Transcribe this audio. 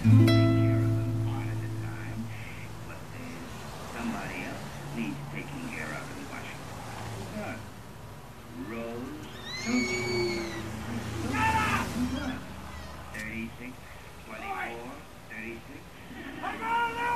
Take care of them part of the time, but there's somebody else needs taking care of in Washington. Who's that? Rose Tucci. Who's that? 36, 24, 36.